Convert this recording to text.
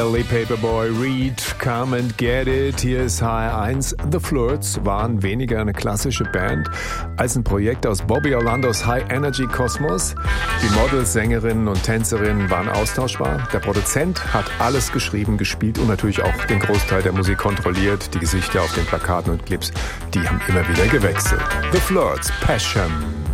Finally, Paperboy Reed, Come and Get It. Hier ist HR1. The Flirts waren weniger eine klassische Band als ein Projekt aus Bobby Orlandos High-Energy-Kosmos. Die Models, Sängerinnen und Tänzerinnen waren austauschbar. Der Produzent hat alles geschrieben, gespielt und natürlich auch den Großteil der Musik kontrolliert. Die Gesichter auf den Plakaten und Clips, die haben immer wieder gewechselt. The Flirts, Passion.